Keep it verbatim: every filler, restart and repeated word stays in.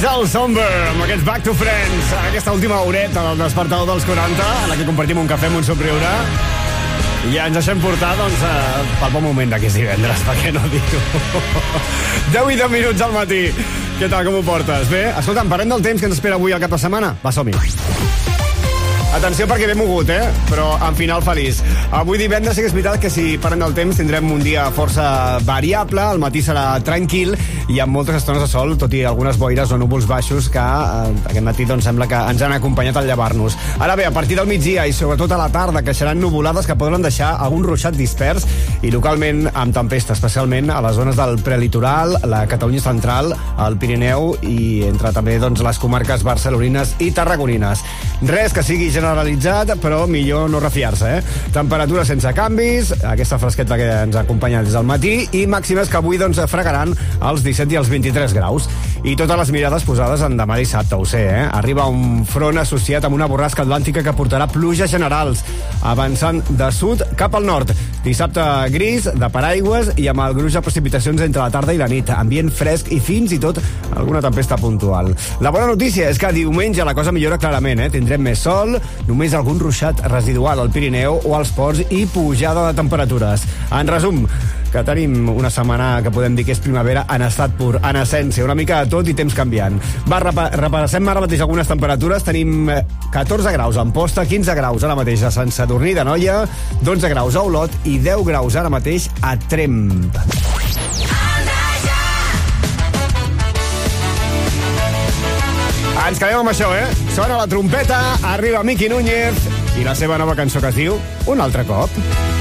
És el Somber, amb aquests Back to Friends, en aquesta última horeta del despertador dels quaranta, en la que compartim un cafè amb un somriure. I ja ens deixem portar, doncs, eh, pel bon moment d'aquest divendres, per què no dir-ho? deu i deu minuts al matí. Què tal, com ho portes? Bé? Escolta'm, parlem del temps que ens espera avui al cap de setmana. Va, som-hi. Atenció perquè ve mogut, eh? Però en final feliç. Avui divendres sí que és veritat que si parlem del temps tindrem un dia força variable, el matí serà tranquil i amb moltes estones de sol, tot i algunes boires o núvols baixos que eh, aquest matí doncs, sembla que ens han acompanyat al llevar-nos. Ara bé, a partir del migdia i sobretot a la tarda creixeran nuvolades que poden deixar algun ruixat dispers i localment amb tempesta, especialment a les zones del prelitoral, la Catalunya central, el Pirineu i entre també doncs, les comarques barcelonines i tarragonines. Res que sigui generalitzat, però millor no refiar-se, eh? Temperatura sense canvis, aquesta fresqueta que ens acompanya des del matí i màximes que avui doncs, fregaran els disset i els vint-i-tres graus. I totes les mirades posades en demà dissabte, ho sé, eh? Arriba un front associat amb una borrasca atlàntica que portarà pluges generals, avançant de sud cap al nord. Dissabte gris, de paraigües i amb el gruix de precipitacions entre la tarda i la nit. Ambient fresc i fins i tot alguna tempesta puntual. La bona notícia és que diumenge la cosa millora clarament, eh? Tindrem més sol, només algun ruixat residual al Pirineu o als ports i pujada de temperatures. En resum, que tenim una setmana que podem dir que és primavera en estat pur, en essència, una mica de tot i temps canviant. Va, repa repassem ara mateix algunes temperatures. Tenim catorze graus a Amposta, quinze graus ara mateix a Sant Sadurní d'Anoia, dotze graus a Olot i deu graus ara mateix a Tremp. Ens quedem amb això, eh? Sona la trompeta, arriba Miki Núñez i la seva nova cançó que es diu Un altre cop.